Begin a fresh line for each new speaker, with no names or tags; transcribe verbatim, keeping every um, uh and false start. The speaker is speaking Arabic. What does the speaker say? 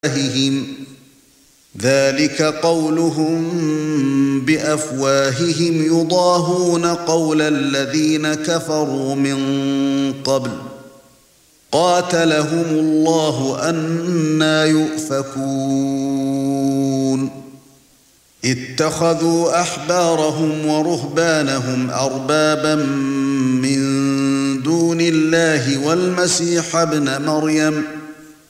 أفواههم ذلك قولهم بأفواههم يضاهون قول الذين كفروا من قبل قاتلهم الله أنى يؤفكون اتخذوا أحبارهم ورهبانهم أربابا من دون الله والمسيح ابن مريم